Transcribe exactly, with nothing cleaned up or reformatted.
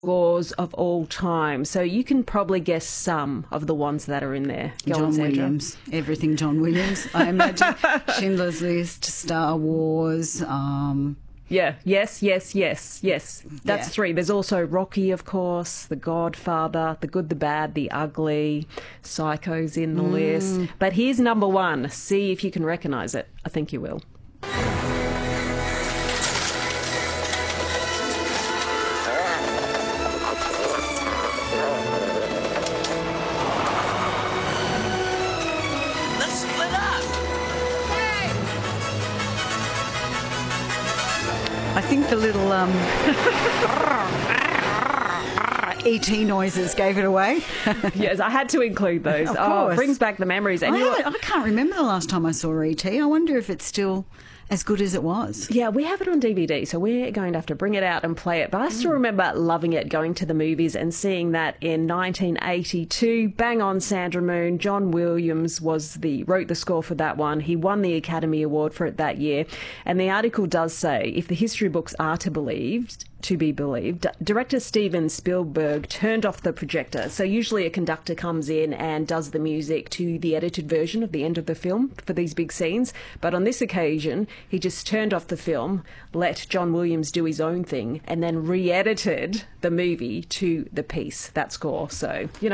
scores of all time. So you can probably guess some of the ones that are in there. Go John on, Sandra. Williams. Everything John Williams, I imagine. Schindler's List, Star Wars. Um, yeah, yes, yes, yes, yes. That's Yeah. three. There's also Rocky, of course, The Godfather, The Good, the Bad, The Ugly, Psycho's in the list. But here's number one. See if you can recognise it. I think you will. Let's split up. I think the little um, E T noises gave it away. Yes, I had to include those. Of Oh, course. it brings back the memories. And I, you know what? haven't- I can't remember the last time I saw E T. I wonder if it's still as good as it was. Yeah, we have it on D V D, so we're going to have to bring it out and play it. But I still remember loving it, going to the movies and seeing that in nineteen eighty-two. Bang on, Sandra Moon. John Williams was the wrote the score for that one. He won the Academy Award for it that year. And the article does say, if the history books are to believed, to be believed, director Steven Spielberg turned off the projector. So usually a conductor comes in and does the music to the edited version of the end of the film for these big scenes. But on this occasion, he just turned off the film, let John Williams do his own thing, and then re-edited the movie to the piece, that score. So, you know,